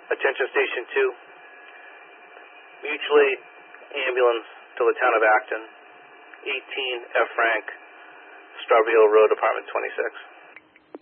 Attention Station 2, mutual aid ambulance to the town of Acton, 18 F. Frank, Strawberry Hill Road, Apartment 26.